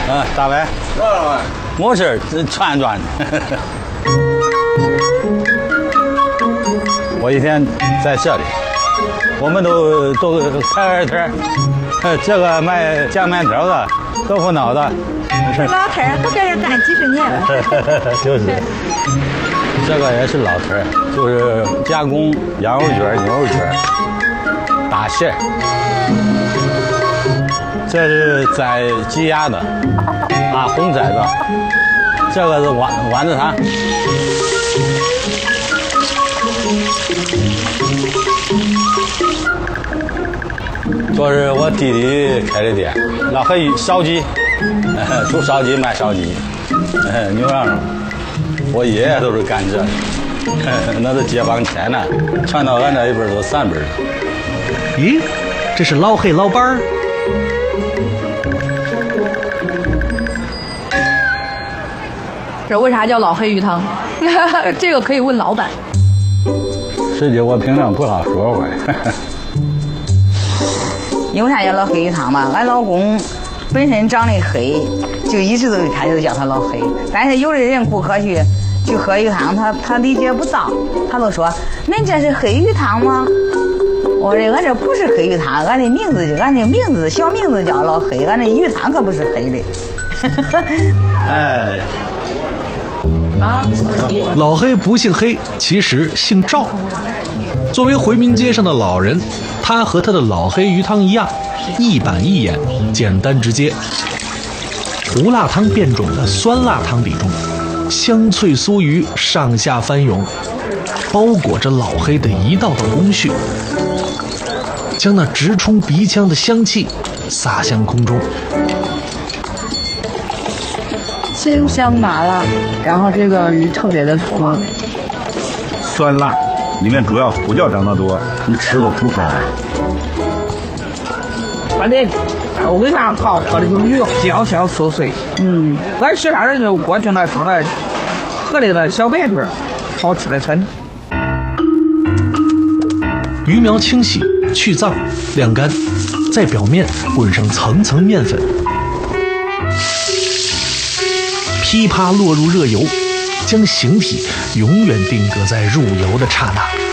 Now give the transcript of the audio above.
大白，没事，串一转。我一天在这里，我们都开摊这个卖酱面条的、豆腐脑的， 老摊儿都在这干几十年了。 就是，这个也是老摊儿，就是加工羊肉卷、牛肉卷、打馅。这是宰鸡鸭的，红崽子，这个是丸子汤。这是我弟弟开的店，老黑烧鸡，出烧鸡卖烧鸡，牛羊肉。我爷爷都是干这的，那是解放前呢，传到俺这一辈都3辈了。 咦，这是老黑老板儿。 这为啥叫老黑鱼汤？这个可以问老板。 实际我平常不好说话。 因为啥叫老黑鱼汤嘛？俺老公本身长得黑，就一直都开始叫他老黑。但是有的人顾客去喝鱼汤，他理解不到，他都说：“恁这是黑鱼汤吗？”我说：“俺这不是黑鱼汤，俺的名字小名字叫老黑，俺这鱼汤可不是黑的。” 哎。 老黑不姓黑，其实姓赵。作为回民街上的老人，他和他的老黑鱼汤一样，一板一眼，简单直接。胡辣汤变种的酸辣汤底中，香脆酥鱼上下翻涌，包裹着老黑的一道道工序，将那直冲鼻腔的香气洒向空中。 清香麻辣，然后这个鱼特别的粗， 酸辣，里面主要胡椒长得多，你吃个不酸。 反正我跟你讲，好喝的就是鱼香香酥脆。俺其他人就过去那上来喝的那小白腿，好吃的很。 鱼苗清洗、去脏、晾干，在表面滚上层层面粉。噼啪落入热油，将形体永远定格在入油的刹那。